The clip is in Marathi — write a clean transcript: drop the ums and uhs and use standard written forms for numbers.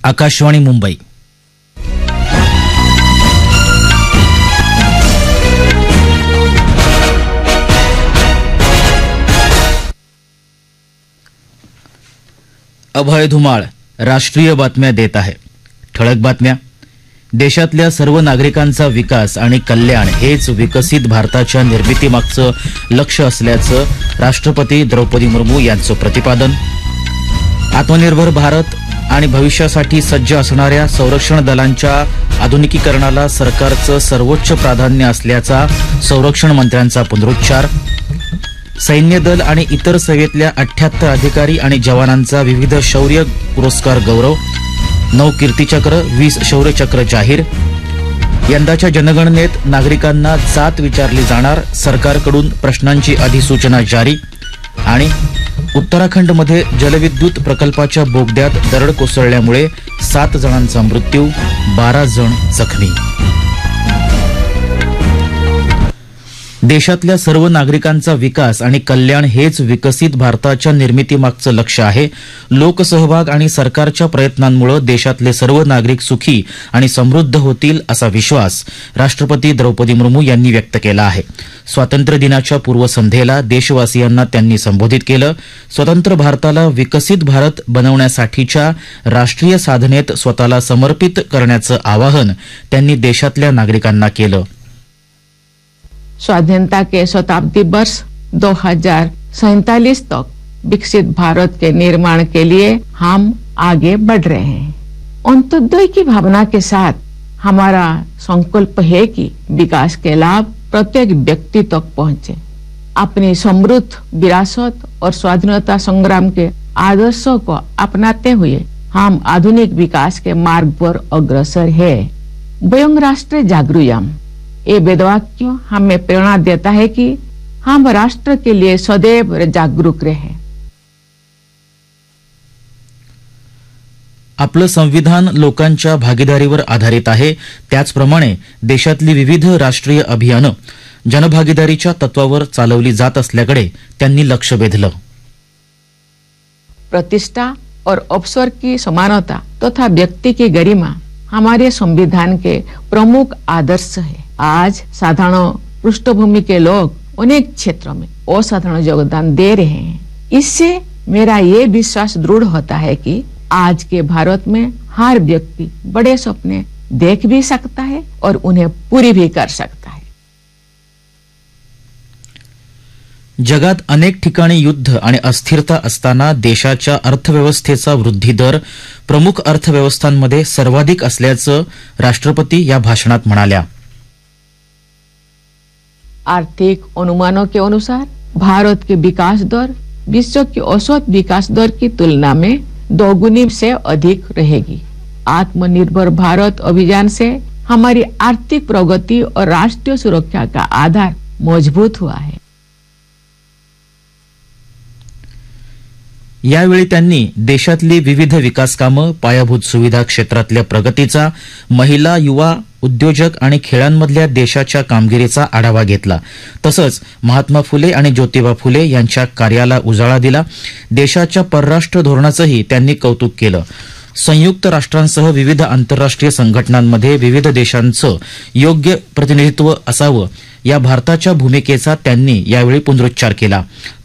आकाशवाणी मुंबई. अभय धुमाळ राष्ट्रीय बातम्या देत आहे. ठळक बातम्या. देशातल्या सर्व नागरिकांचा विकास आणि कल्याण हेच विकसित भारताच्या निर्मितीमागचं लक्ष्य असल्याचं राष्ट्रपती द्रौपदी मुर्मू यांचं प्रतिपादन. आत्मनिर्भर भारत आणि भविष्यासाठी सज्ज असणाऱ्या संरक्षण दलांच्या आधुनिकीकरणाला सरकारचं सर्वोच्च प्राधान्य असल्याचा संरक्षण मंत्र्यांचा पुनरुच्चार. सैन्य दल आणि इतर सेवेतल्या 78 अधिकारी आणि जवानांचा विविध शौर्य पुरस्कार गौरव. 9 कीर्तीचक्र, 20 शौर्यचक्र जाहीर. यंदाच्या जनगणनेत नागरिकांना जात विचारली जाणार, सरकारकडून प्रश्नांची अधिसूचना जारी. आणि उत्तराखंडमध्ये जलविद्युत प्रकल्पाच्या बोगद्यात दरड कोसळल्यामुळे 7 जणांचा मृत्यू, 12 जण जखमी. देशातल्या सर्व नागरिकांचा विकास आणि कल्याण हेच विकसित भारताच्या निर्मितीमागचं लक्ष्य आहे. लोकसहभाग आणि सरकारच्या प्रयत्नांमुळे देशातले सर्व नागरिक सुखी आणि समृद्ध होतील असा विश्वास राष्ट्रपती द्रौपदी मुर्मू यांनी व्यक्त केला आहे. स्वातंत्र्य दिनाच्या पूर्वसंध्येला देशवासियांना त्यांनी संबोधित केलं. स्वतंत्र भारताला विकसित भारत बनवण्यासाठीच्या राष्ट्रीय साधनेत स्वतःला समर्पित करण्याचं आवाहन त्यांनी देशातल्या नागरिकांना केलं. स्वाधीनता के शताब्दी वर्ष 2047 तक विकसित भारत के निर्माण के लिए हम आगे बढ़ रहे हैं. अंत्योदय की भावना के साथ हमारा संकल्प है कि विकास के लाभ प्रत्येक व्यक्ति तक पहुंचे. अपनी समृद्ध विरासत और स्वाधीनता संग्राम के आदर्शों को अपनाते हुए हम आधुनिक विकास के मार्ग पर अग्रसर है. वयं राष्ट्र जागरूयाम, ये वेदवाक्य हमें प्रेरणा देता है कि हम राष्ट्र के लिए सदैव जागरूक रहे. आपलं संविधान लोकांच्या भागीदारीवर आधारित आहे. त्याचप्रमाणे देशातली विविध राष्ट्रीय अभियानं जनभागीदारीच्या तत्वावर चालवली जात असल्याकडे त्यांनी लक्ष वेधलं. प्रतिष्ठा और अवसर की समानता तथा व्यक्ति की गरिमा हमारे संविधान के प्रमुख आदर्श है. आज साधारण पृष्ठभूमि के लोग अनेक क्षेत्रों में असाधारण योगदान दे रहे हैं. इससे मेरा ये विश्वास दृढ़ होता है कि आज के भारत में हर व्यक्ति बड़े सपने देख भी सकता है और उन्हें पूरी भी कर सकता है. जगात अनेक ठिकाणी युद्ध आणि अस्थिरता असताना देशाच्या अर्थव्यवस्थेचा वृद्धी दर प्रमुख अर्थव्यवस्थांमध्ये सर्वाधिक असल्याचं राष्ट्रपती या भाषणात म्हणाल्या. आर्थिक अनुमानों के अनुसार भारत के विकास दर विश्व की औसत विकास दर की तुलना में 2 गुनी से अधिक रहेगी. आत्मनिर्भर भारत अभियान से हमारी आर्थिक प्रगति और राष्ट्रीय सुरक्षा का आधार मजबूत हुआ है. यावेळी त्यांनी देशातली विविध विकास कामं, पायाभूत सुविधा क्षेत्रातल्या प्रगतीचा, महिला, युवा, उद्योजक आणि खेळांमधल्या देशाच्या कामगिरीचा आढावा घेतला. तसंच महात्मा फुले आणि ज्योतिबा फुले यांच्या कार्याला उजाळा दिला. देशाच्या परराष्ट्र धोरणाचंही त्यांनी कौतुक केलं. संयुक्त राष्ट्रांसह विविध आंतरराष्ट्रीय संघटनांमध्ये विविध देशांचं योग्य प्रतिनिधित्व असावं या भारताच्या भूमिकेचा त्यांनी यावेळी पुनरुच्चार केला.